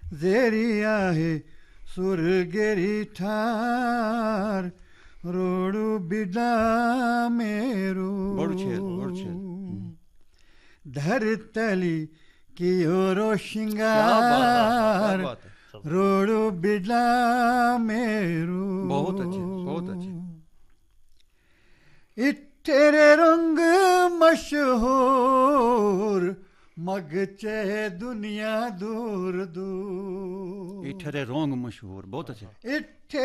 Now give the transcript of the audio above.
जेरिया है सुरगेरी ठार रोडू बिदा मेरो धरतली की ओरो श्रृंगार रोडू बिदा मेरो। बहुत अच्छे, बहुत अच्छे। इट्ठेरे रंग मशहूर मगचे दुनिया दूर दूर। इट्ठेरे रंग मशहूर, बहुत अच्छे।